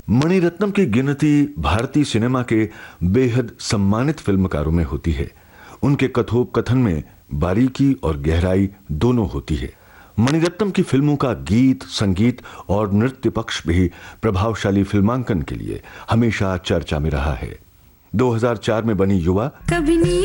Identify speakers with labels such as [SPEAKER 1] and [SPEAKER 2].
[SPEAKER 1] मणिरत्नम की गिनती भारतीय सिनेमा के बेहद सम्मानित फिल्मकारों में होती है। उनके कथोपकथन में बारीकी और गहराई दोनों होती है। मणिरत्नम की फिल्मों का गीत, संगीत और नृत्य पक्ष भी प्रभावशाली फिल्मांकन के लिए हमेशा चर्चा में रहा है। 2004 में बनी युवा